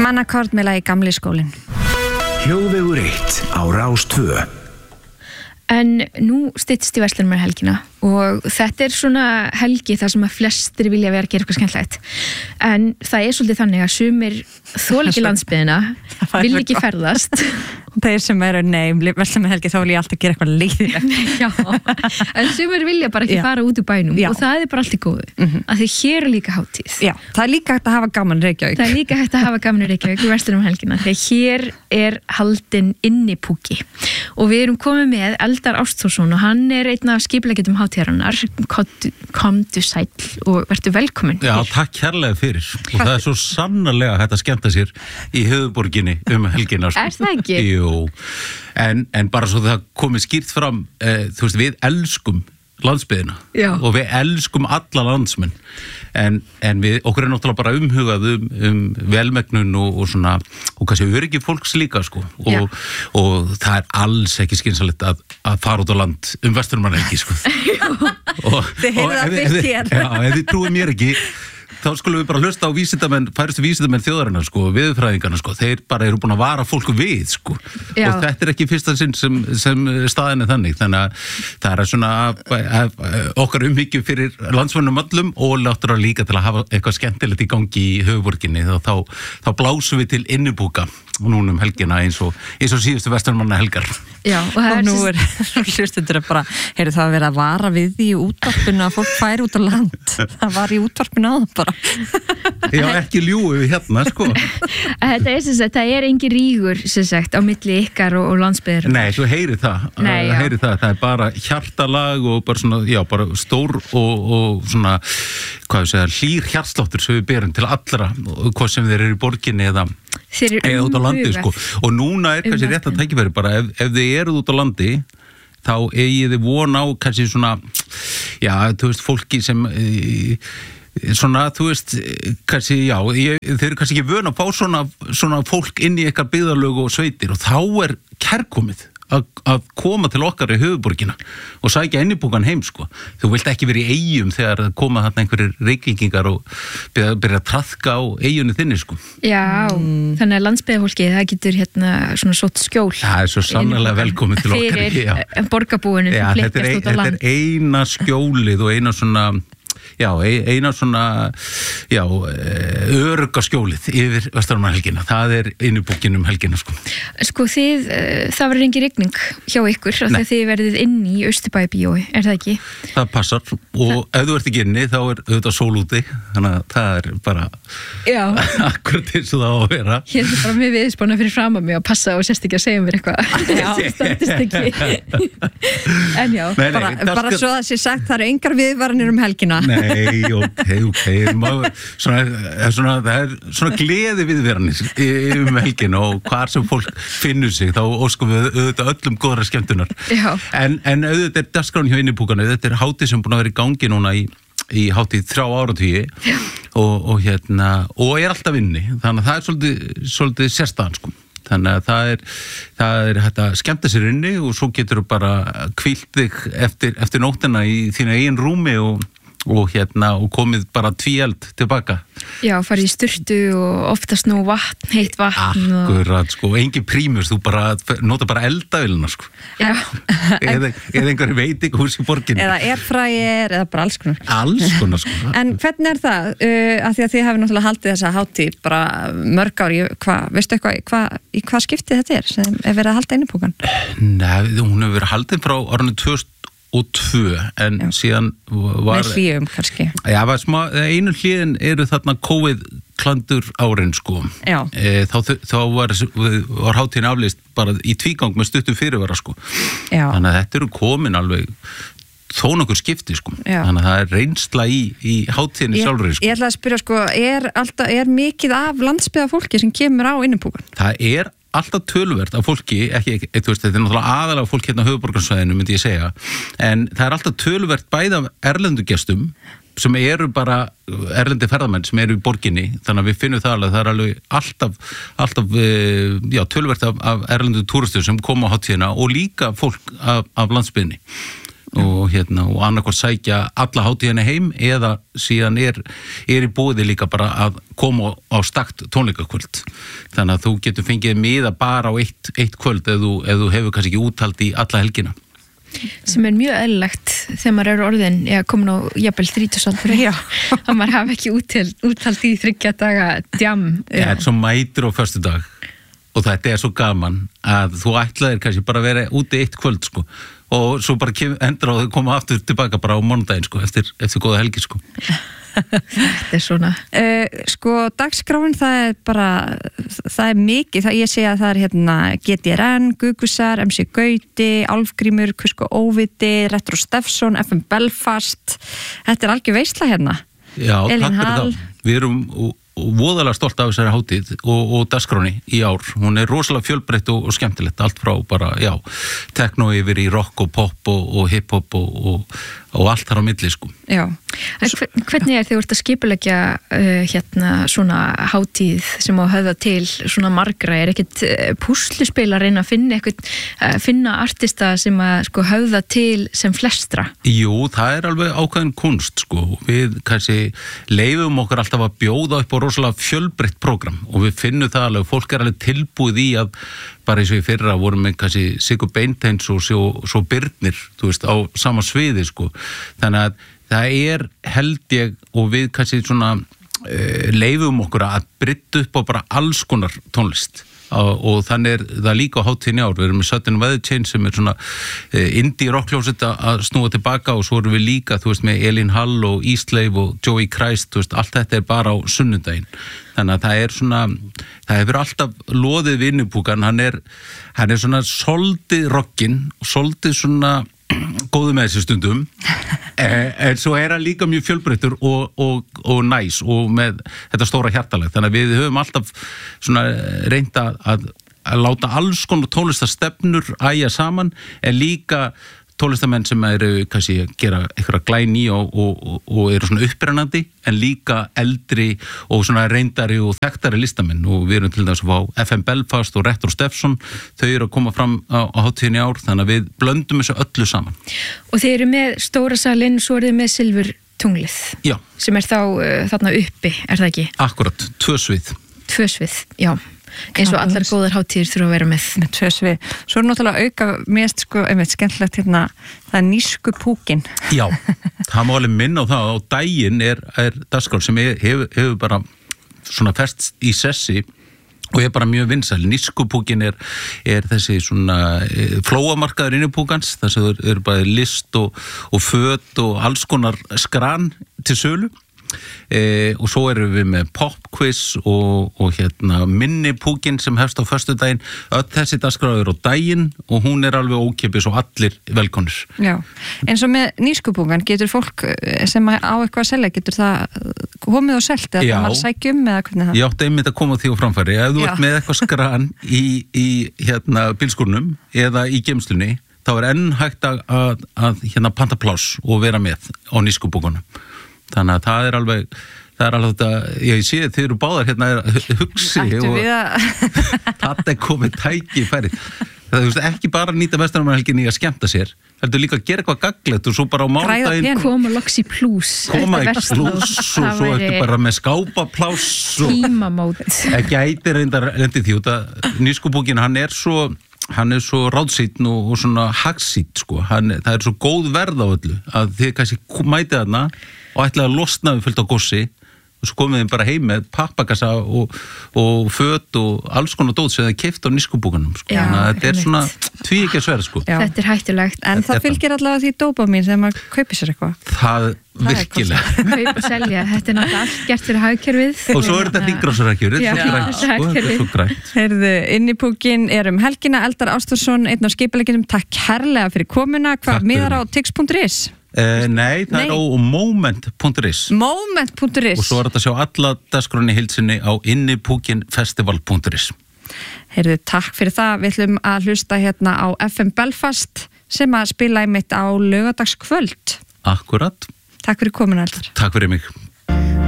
Mannakord með lagi Gamli skólinn. Hljóðvegur 1 á Rás 2. En nú styttist í verslunum helgina og þetta svona helgi þar sem að flestir vilja vera að gera eitthvað skemmtilegt. En það svolítið þannig að sumir þola ekki landsbyggðina, vilja ekki ferðast. Þeir sem verslunum helgi þá vil ég alltaf gera eitthvað leiðilegt. Já, en sumir vilja bara ekki fara út úr bænum og það bara allt í góðu. Af því hér líka hátíð. Já, það líka hægt að hafa gaman í Reykjavík. Það líka hægt að hafa gaman í Reykjavík í verslunum helgina. Þegar hér haldinn innipúki og við erum komið með Eldar Ástþórsson og hann einn af skipuleggjöndum hátíðarinnar. Komdu sæll og vertu velkomin. Já, takk kærlega fyrir. Og það svo sannarlega hægt að skemmta sér í höfuðborginni helgina. Er það ekki? Jú, en bara svo það komið skýrt fram, þú veist, við elskum landsbyggðina og við elskum alla landsmenn en okkur náttúrulega bara umhugað velmegnun og svona, og kannski öryggi fólks líka sko og það alls ekki skynsamlegt að fara út á land vesturmannahelgi sko. Þið heyrðu það fyrst hér. Já, ef þið trúið mér ekki þá skulum við bara hlusta á færustu vísindamenn þjóðarinnar sko, viðurfræðingarna sko, þeir bara eru búin að vara fólku við sko og þetta ekki fyrsta sinn sem staðin þannig að það svona okkar umhyggju fyrir landsmönnum öllum og láttur að líka til að hafa eitthvað skemmtilegt í gangi í höfuðborginni þá blásum við til innibúka núna helgina eins og síðustu vesturmanna helgar. Já, og nú hlustundur bara, það að vera að vara við því í útvarpinu að fólk færi út á land. Það var í útvarpinu á það bara. Já, ekki ljúgu við hérna, sko. Þetta engin rígur, á milli ykkar og landsbyggðar. Nei, þú heyrir það. Það er bara hjartalag og bara svona, bara stór og svona, hlýr hjartsláttur sem við berum til allra, hvað sem þeir eru í borginni eða út á landi, sko. Og núna kannski rétt að tækifæri bara, ef þið eruð út á landi, þá eigið þið von á kannski svona, þú veist, fólki sem svona, þú veist, kannski, þeir eru kannski ekki vön að fá svona fólk inn í eitthvað byggðarlög og sveitir og þá kærkomið að koma til okkar í höfuðborgina og sækja innibúkan heim, sko. Þú vilt ekki vera í eyjum þegar koma þarna einhverjir reykvíkingar og byrja að traðka á eyjunni þinni, sko. Já, þannig að landsbyggðarfólki, það getur svona sótt skjól. Það er svo sannarlega velkomið til okkar. Fyrir borgarbúinu sem flykkjast út á land. Þetta eina skjólið og eina svona öruggaskjólið yfir vesturmannahelgina. Það innibúkin helgina, sko. Sko, það verður engin rigning hjá ykkur þegar þið verðið inn í Austurbæjarbíói, er það ekki? Það passar og ef þú ert ekki inni þá auðvitað sól úti, þannig að það bara akkurat eins og það á að vera. Hér bara með viðspána fyrir fram að mig að passa og sérst ekki að segja mér eitthvað. Standist ekki. En bara svo það sé sagt, það eru engar viðvaranir helgina. Nei, ok. Það er svona gleði viðveranir helgin og hvar sem fólk finnur sig, þá óskum við auðvitað öllum góðra skemmtunar. En auðvitað dagskráin hjá innibúkanu, þetta hátíð sem búin að vera í gangi núna í hátíð 3 áratugi og alltaf inni, þannig að það svolítið sérstæðan, sko. Þannig að það er hægt að skemmta sér inni og svo getur þú bara hvílt þig eftir nóttina í þínu eigin rúmi og komið bara tvíeld tilbaka. Já, farið í sturtu og oftast nú vatn, heitt vatn. Akkurat, sko, engin prímus, þú nota bara eldavélina, sko. Já. eða einhverju veitingahús í borginni. Eða airfryer, eða bara alls konar. Alls konar, sko. En hvernig er það? Af því að þið hefur náttúrulega haldið þessa hátíð bara mörg ári, veistu eitthvað, í hvað skiptið þetta er sem er verið að halda innibúkan? Nei, hún hefur verið haldið frá árinu 2002 en síðan var með hlýjum kannski. Já, einu hlýðin eru þarna COVID-klandur árin, sko. Já. Þá var hátíðin aflýst bara í tvígang með stuttu fyrirvara, sko. Já. Þannig að þetta eru komin alveg þó nokkur skipti, sko. Já. Þannig að það er reynsla í hátíðinni sjálfri, sko. Ég ætla að spyrja, sko, er mikið af landsbyggðarfólki sem kemur á innibúkan? Það er alltaf töluvert af fólki, ekki, þú veist, þetta er náttúrulega aðalega fólk hérna á höfuðborgarsvæðinu, myndi ég segja, en það er alltaf töluvert bæði af erlendu gestum sem eru bara erlendi ferðamenn sem eru í borginni, þannig að við finnum það alveg, það er alveg alltaf töluvert af erlendu túristur sem koma á hátíðina og líka fólk af landsbyggðinni. og og annarkvort sækja alla hátíðina heim eða síðan er í boði líka bara að koma á stakt tónleikakvöld. Þannig að þú getur fengið miða bara á eitt kvöld ef þú hefur kannski ekki úthald í alla helgina. Sem mjög eðlilegt þegar maður orðin komin á jafnvel 30-aldri að maður hafi ekki úthald í 3 daga djam. Svo mætir á föstudag og þetta svo gaman að þú ætlaðir kannski bara að vera úti eitt kvöld sko og svo bara endur á að koma aftur tilbaka bara á mánudaginn sko eftir góða helgi sko. Þetta svona. Dagskráin það mikið, ég sé að það GTRN, Gugusar, MC Gauti, Álfgrímur, Kusko Óviti, Retro Steffson, FM Belfast. Þetta algjör veisla hérna. Já, Elín takk fyrir Hall. það. Við erum voðalega stolt af þessari hátíð og dagskráni í ár. Hún rosalega fjölbreytt og skemmtilegt, allt frá bara, techno yfir í rock og pop og hip-hop og allt þar á milli, sko. Já. Hvernig þið ert að skipuleggja svona hátíð sem á höfða til svona margra? Ekkert púsluspil að reyna að finna artista sem að höfða til sem flestra? Jú, það alveg ákveðin kunst, sko. Við kannski leifum okkur alltaf að bjóða upp á rosalega fjölbreytt prógram og við finnum það alveg, fólk alveg tilbúið í að bara eins og í fyrra vorum við kannski Sigur Beinteins og svo Birnir, þú veist, á sama sviði, sko. Þannig að það held ég og við kannski svona leifum okkur að brydda upp á bara alls konar tónlist og þannig það líka á hátíðinni ár. Við erum með Sudden Weather Change sem svona indie rockhljómsveit að snúa tilbaka og svo erum við líka, þú veist, með Elín Hall og Ísleif og Joey Christ, þú veist, allt þetta bara á sunnudaginn. Þannig að það hefur alltaf loðið vinnupúkan, hann er svona soldið rockinn og soldið svona góðu með þessi stundum en svo hann líka mjög fjölbreyttur og næs og með þetta stóra hjartalag, þannig að við höfum alltaf svona reynt að láta alls konar tónlistarstefnur æja saman en líka tólistamenn sem kannski að gera eitthvað glæný og eru svona upprennandi en líka eldri og svona reyndari og þekktari listamenn og við erum til dæmis að fá FM Belfast og Retro Steffson, þau eru að koma fram á hátíðinni ár, þannig að við blöndum þessu öllu saman. Og þið eru með stóra salinn, svo eru þið með silfurtunglið. Já. Sem þá þarna uppi, það ekki? Akkurat, 2 svið. 2 svið, já. Eins og allar góðar hátíðir þurfa að vera með 2 svið. Svo náttúrulega auka mest skemmtilegt það nísku púkin. Já, það má alveg minna á það á daginn dagskrár sem hefur bara svona fest í sessi og bara mjög vinsæl. Nískupúkin þessi svona flóamarkaður innipúkans, þess að það eru bara list og föt og alls konar skran til sölu. Og svo erum við með popquiz og minnipúkin sem hefst á föstudaginn. Öll þessi dagskráður á daginn og hún alveg ókeypis og allir velkomnir. Já, eins og með nískupúkan getur fólk sem á eitthvað að selja, getur það komið og selt eða það maður sækjum eða hvernig það? Já, það einmitt að koma því á framfæri. Ef þú ert með eitthvað skran í bílskúrnum eða í geymslunni, þá enn hægt að panta pláss og vera með á nískupúkunum. Þannig að það alveg þetta, ég sé að þið eru báðar hugsi og þetta komið tækifæri. Það er ekki bara að nýta verslunarmannahelginni að skemmta sér, heldur líka að gera eitthvað gagnlegt og svo bara á mánudaginn koma loks í plús og svo ekki bara með skápaplás tímamót. Ekki ættir reyndi því út að nískupúkin hann er svo ráðsýtn og svona hagsýtt, sko. Það svo góð verð á öllu að þið kannski mætið þarna og ætlaði að losna við fullt á gossi og svo komið þið bara heim með pappakassa og föt og alls konar dót sem það keypt á nískupúkunum, sko. Þannig að þetta svona tvíeggjað sverð, sko. Já. Þetta hættulegt. En það fylgir allavega því dópamín þegar maður kaupir sér eitthvað. Það virkilega. Kaup og selja, þetta náttúrulega allt gert fyrir hagkerfið. Og svo þetta hringrásarhagkerfið, þetta er svo grænt. Heyrðu, innipúkin helgina, Eldar Ástúrsson, einn af skipuleggjendum, takk kærlega fyrir komuna. Hvað miðar á tix.is? Nei, það á moment.is. Moment.is. Og svo þetta að sjá alla dagskrána í heilsinni á innipúkinfestival.is. Heyrðu, takk fyrir það. Við ætlum að hlusta á FM Belfast sem að spila einmitt á laugardagskvöld. Akkurat. Takk fyrir komuna, Eldar. Takk fyrir mig.